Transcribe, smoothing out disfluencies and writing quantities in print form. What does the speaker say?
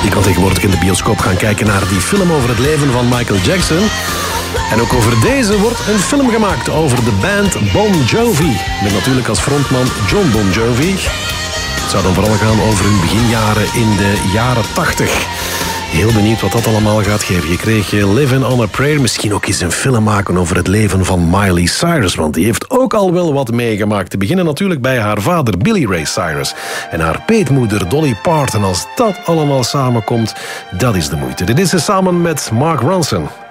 Je kan tegenwoordig in de bioscoop gaan kijken naar die film over het leven van Michael Jackson. En ook over deze wordt een film gemaakt over de band Bon Jovi. Met natuurlijk als frontman John Bon Jovi. Het zou dan vooral gaan over hun beginjaren in de jaren 80. Heel benieuwd wat dat allemaal gaat geven. Je kreeg Living on a Prayer. Misschien ook eens een film maken over het leven van Miley Cyrus. Want die heeft ook al wel wat meegemaakt. Te beginnen natuurlijk bij haar vader Billy Ray Cyrus. En haar peetmoeder Dolly Parton. Als dat allemaal samenkomt, dat is de moeite. Dit is ze samen met Mark Ronson.